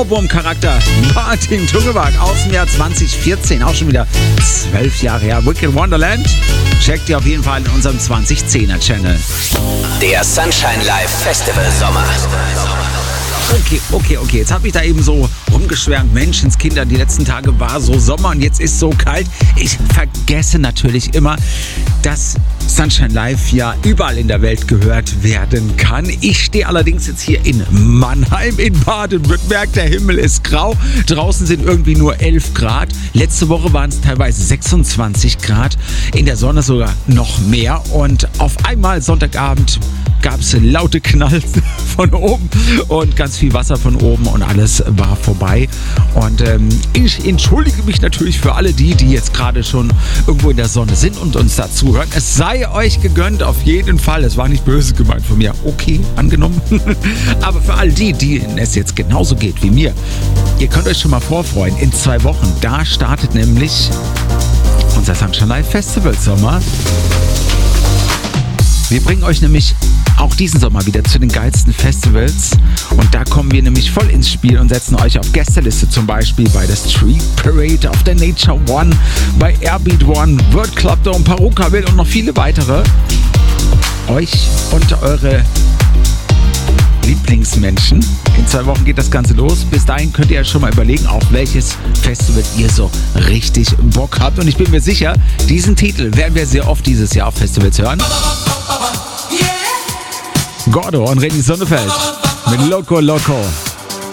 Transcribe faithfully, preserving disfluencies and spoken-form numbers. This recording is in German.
Ohrwurmcharakter Martin Tungeberg aus dem Jahr zwanzig vierzehn, auch schon wieder zwölf Jahre her. Wicked Wonderland checkt ihr auf jeden Fall in unserem zwanzig zehner Channel. Der Sunshine Live Festival Sommer. Okay, okay, okay. Jetzt habe ich da eben so rumgeschwärmt. Menschenskinder, die letzten Tage war so Sommer und jetzt ist so kalt. Ich vergesse natürlich immer, dass Sunshine Live ja überall in der Welt gehört werden kann. Ich stehe allerdings jetzt hier in Mannheim in Baden-Württemberg. Der Himmel ist grau. Draußen sind irgendwie nur elf Grad. Letzte Woche waren es teilweise sechsundzwanzig Grad. In der Sonne sogar noch mehr. Und auf einmal Sonntagabend gab es laute Knall von oben und ganz viel Wasser von oben und alles war vorbei. Und ähm, ich entschuldige mich natürlich für alle die, die jetzt gerade schon irgendwo in der Sonne sind und uns dazu hören. Es sei euch gegönnt, auf jeden Fall. Es war nicht böse gemeint von mir. Okay, angenommen. Aber für all die, denen es jetzt genauso geht wie mir, ihr könnt euch schon mal vorfreuen. In zwei Wochen, da startet nämlich unser Sunshine Live Festival Sommer. Wir bringen euch nämlich auch diesen Sommer wieder zu den geilsten Festivals und da kommen wir nämlich voll ins Spiel und setzen euch auf Gästeliste, zum Beispiel bei der Street Parade, auf der Nature One, bei Airbeat One, World Club Dome, Parukaville und noch viele weitere. Euch und eure Lieblingsmenschen. In zwei Wochen geht das Ganze los. Bis dahin könnt ihr ja schon mal überlegen, auf welches Festival ihr so richtig Bock habt. Und ich bin mir sicher, diesen Titel werden wir sehr oft dieses Jahr auf Festivals hören. Gordo und René Sonnefeld mit Loco Loco.